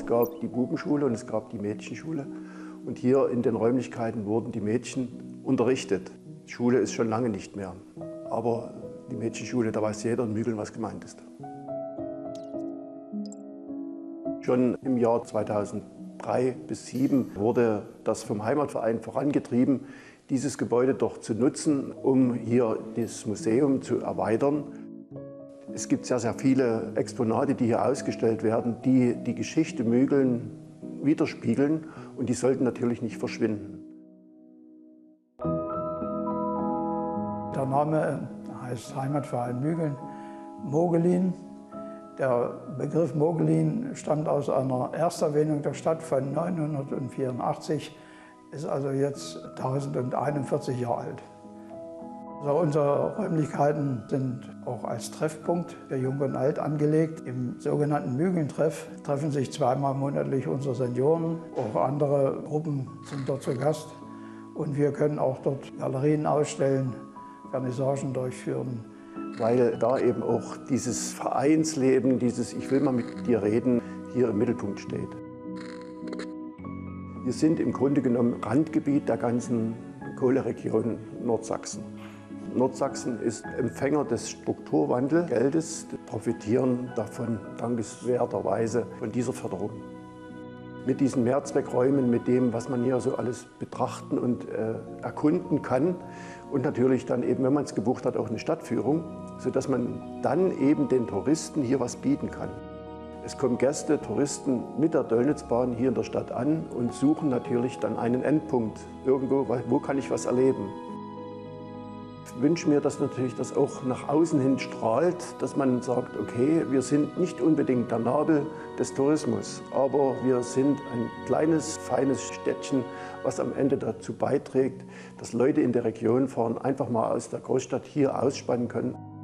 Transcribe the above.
gab die Bubenschule und es gab die Mädchenschule. Und hier in den Räumlichkeiten wurden die Mädchen unterrichtet. Die Schule ist schon lange nicht mehr. Aber die Mädchenschule, da weiß jeder in Mügeln, was gemeint ist. Schon im Jahr 2003 bis 2007 wurde das vom Heimatverein vorangetrieben, dieses Gebäude doch zu nutzen, um hier das Museum zu erweitern. Es gibt sehr, sehr viele Exponate, die hier ausgestellt werden, die die Geschichte Mügeln widerspiegeln und die sollten natürlich nicht verschwinden. Der Name heißt Heimatverein Mügeln, Mogelin. Der Begriff Mogelin stammt aus einer Ersterwähnung der Stadt von 984, ist also jetzt 1041 Jahre alt. Also unsere Räumlichkeiten sind auch als Treffpunkt für Jung und Alt angelegt. Im sogenannten Mügeln-Treff treffen sich zweimal monatlich unsere Senioren. Auch andere Gruppen sind dort zu Gast. Und wir können auch dort Galerien ausstellen, Vernissagen durchführen. Weil da eben auch dieses Vereinsleben, dieses Ich will mal mit dir reden, hier im Mittelpunkt steht. Wir sind im Grunde genommen Randgebiet der ganzen Kohleregion Nordsachsen. Nordsachsen ist Empfänger des Strukturwandelgeldes, profitieren davon dankenswerterweise von dieser Förderung. Mit diesen Mehrzweckräumen, mit dem, was man hier so alles betrachten und erkunden kann und natürlich dann eben, wenn man es gebucht hat, auch eine Stadtführung, sodass man dann eben den Touristen hier was bieten kann. Es kommen Gäste, Touristen mit der Döllnitzbahn hier in der Stadt an und suchen natürlich dann einen Endpunkt irgendwo, wo kann ich was erleben. Ich wünsche mir, dass natürlich das auch nach außen hin strahlt, dass man sagt, okay, wir sind nicht unbedingt der Nabel des Tourismus, aber wir sind ein kleines, feines Städtchen, was am Ende dazu beiträgt, dass Leute in der Region fahren, einfach mal aus der Großstadt hier ausspannen können.